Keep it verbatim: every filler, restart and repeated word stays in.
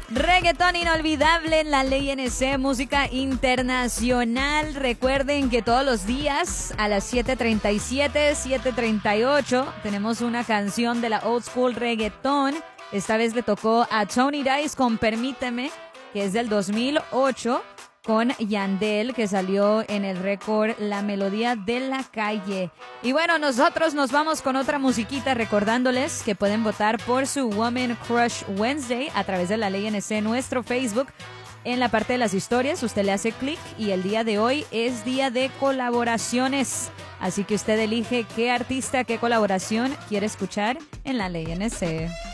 Reggaetón inolvidable en la Ley N C, música internacional. Recuerden que todos los días a las siete treinta y siete, siete treinta y ocho tenemos una canción de la Old School Reggaetón. Esta vez le tocó a Tony Dice con Permíteme, que es del dos mil ocho, con Yandel, que salió en el récord La Melodía de la Calle. Y bueno, nosotros nos vamos con otra musiquita, recordándoles que pueden votar por su Woman Crush Wednesday a través de la Ley N C, nuestro Facebook. En la parte de las historias, usted le hace clic y el día de hoy es día de colaboraciones. Así que usted elige qué artista, qué colaboración quiere escuchar en la Ley N C.